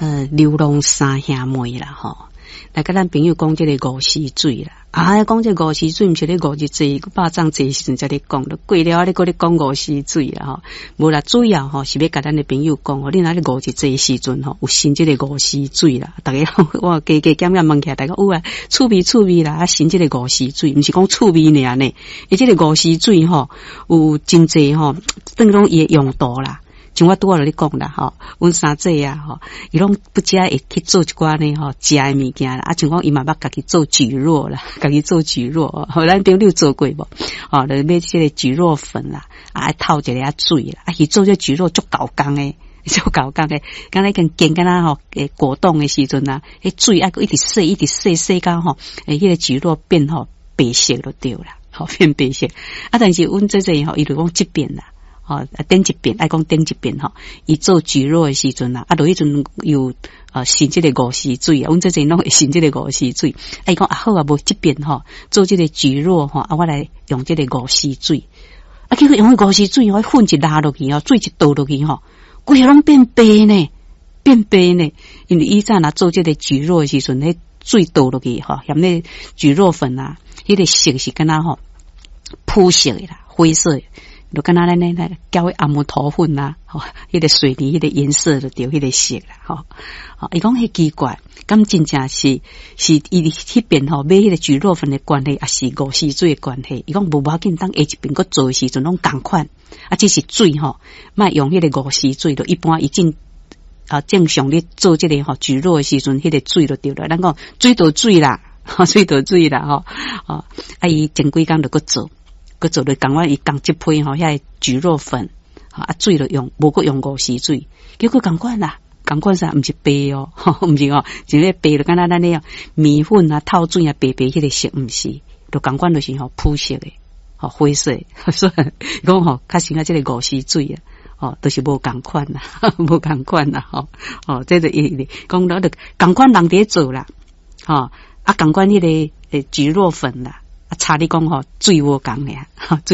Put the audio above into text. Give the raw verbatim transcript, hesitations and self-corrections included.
呃流浪三兄妹啦吼。来甲咱朋友讲这个五溪水啦，啊，讲这五溪水，毋是咧五日节百丈节时阵才咧讲，过了咧，搁咧讲五溪水啦吼。无啦，主要吼是要甲咱的朋友讲吼，你若咧五日节时阵吼，有新这个五溪水啦，大家我加加减减问起来，大家有啊，趣味趣味啦，啊，新这个五溪水，毋是讲趣味尔呢，而这个五溪水吼，有真济吼，等于讲伊的用途啦。像我拄仔就咧讲啦，吼，阮三姐啊，吼，伊拢不只会去做一寡呢，吼，食诶物件啦，啊，像讲伊嘛捌家己做蒟蒻啦，家己做蒟蒻，吼，咱朋友做过无？吼，就买即个蒟蒻粉啦，啊，爱透一个啊水啦，啊，伊做这蒟蒻足搞工诶，足搞工诶，敢若跟见敢若吼，诶，果冻诶时阵啊，迄水爱一直洗，一直洗洗到吼，诶，迄个蒟蒻变吼白色就对啦，吼，变白色。啊，但是阮姐姐吼，伊就讲即边啦。哦，顶一遍，爱讲顶一遍吼。伊做蒟蒻的时阵啊，啊，落迄阵有呃新这个五溪水啊，阮这阵拢会新这个五溪水。啊，伊讲啊好啊，无即遍吼，做这个蒟蒻吼，啊，我来用这个五溪水。啊，结果用五溪水吼，粉一拉落去吼，水一倒落去吼，规个拢变白呢，变白呢。因为以前若做这个蒟蒻的时阵，迄水倒落去吼，含那蒟蒻粉啊，迄个色是敢若吼朴色的啦，灰色的。就跟他那那那交阿木头粉呐，吼，迄个水泥，迄个颜色就掉，迄个色啦，吼，哦，伊讲迄奇怪，咁真正是是伊迄边吼买迄个蒟蒻粉的关系，也是五溪水的关系。伊讲无要紧，当下一边搁做的时阵拢共款，啊，只是水吼，莫用迄个五溪水，就一般已经啊正常咧做这个吼蒟蒻的时阵，迄个水就掉了。咱讲水倒水啦，水倒水啦，吼，哦，啊，伊前几工就搁做。佮做咧，讲我伊讲即批吼，遐蒟蒻粉，啊水就用，无佮用五溪水，结果共款啦，共款啥，毋是白哦，毋是哦，就咧白就敢若咱那样米粉啊、透水啊、白白迄个色，毋是，就共款就是吼朴色的，吼灰色，所以讲吼，较像啊即个五溪水啊，哦，都是无共款啦，无共款啦，吼，哦，这个伊讲到就共款人伫做啦，吼，啊共款迄个诶蒟蒻粉啦。啊，差你讲吼，水无共俩，哈。